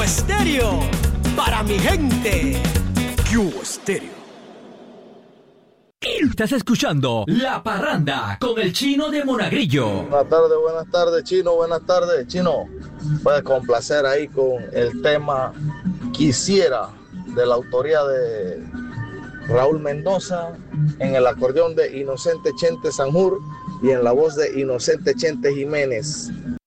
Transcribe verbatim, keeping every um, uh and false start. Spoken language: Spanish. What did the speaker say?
Estéreo, para mi gente. Cubo Estéreo. Estás escuchando La Parranda con el Chino de Monagrillo. Buenas tardes, buenas tardes, Chino, buenas tardes, Chino. Puedes complacer ahí con el tema Quisiera, de la autoría de Raúl Mendoza, en el acordeón de Inocente Chente Sanjur y en la voz de Inocente Chente Jiménez.